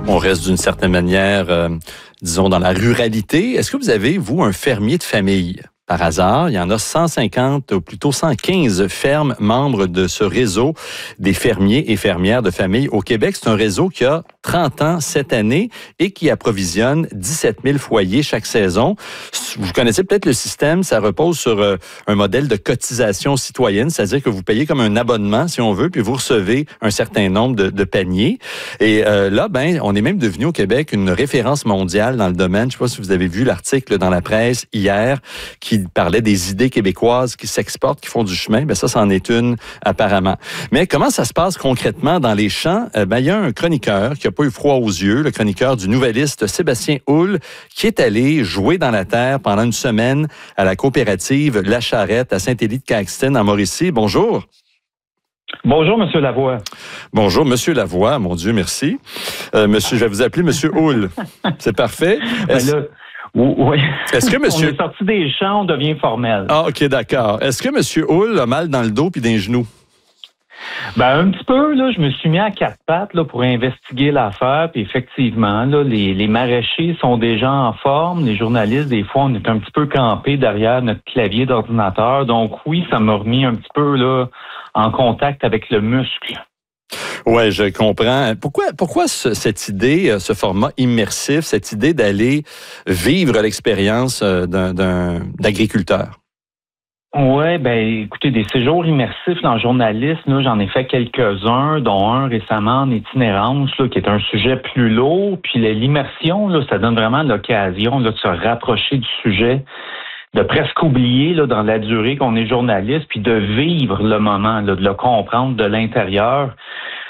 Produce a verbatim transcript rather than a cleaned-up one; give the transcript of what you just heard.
On reste d'une certaine manière, euh, disons, dans la ruralité. Est-ce que vous avez, vous, un fermier de famille? Par hasard, il y en a cent cinquante, ou plutôt cent quinze fermes membres de ce réseau des fermiers et fermières de famille au Québec. C'est un réseau qui a trente ans cette année et qui approvisionne dix-sept mille foyers chaque saison. Vous connaissez peut-être le système, ça repose sur euh, un modèle de cotisation citoyenne, c'est-à-dire que vous payez comme un abonnement, si on veut, puis vous recevez un certain nombre de, de paniers. Et euh, là, ben, on est même devenu au Québec une référence mondiale dans le domaine. Je ne sais pas si vous avez vu l'article dans la presse hier qui parlait des idées québécoises qui s'exportent, qui font du chemin. Bien, ça, c'en est une, apparemment. Mais comment ça se passe concrètement dans les champs? Euh, ben, il y a un chroniqueur qui n'a pas eu froid aux yeux, le chroniqueur du Nouvelliste, Sébastien Houle, qui est allé jouer dans la terre pendant une semaine à la coopérative La Charrette à Saint-Élie-de-Caxton, en Mauricie. Bonjour. Bonjour, Monsieur Lavoie. Bonjour, Monsieur Lavoie. Mon Dieu, merci. Euh, monsieur, je vais vous appeler Monsieur Houle. C'est parfait. Est-ce... Ben là, oui. Est-ce que monsieur... On est sorti des champs, on devient formel. Ah, OK, d'accord. Est-ce que Monsieur Houle a mal dans le dos puis dans les genoux? Ben, un petit peu, là, je me suis mis à quatre pattes là, pour investiguer l'affaire. Puis effectivement, là, les, les maraîchers sont déjà en forme. Les journalistes, des fois, on est un petit peu campés derrière notre clavier d'ordinateur. Donc oui, ça m'a remis un petit peu là en contact avec le muscle. Ouais, je comprends. Pourquoi, pourquoi ce, cette idée, ce format immersif, cette idée d'aller vivre l'expérience d'un, d'un d'agriculteur? Oui, ben écoutez, des séjours immersifs dans le journalisme, là, j'en ai fait quelques-uns, dont un récemment en itinérance, là, qui est un sujet plus lourd. Puis l'immersion, là, ça donne vraiment l'occasion là, de se rapprocher du sujet, de presque oublier là, dans la durée qu'on est journaliste, puis de vivre le moment, là, de le comprendre de l'intérieur.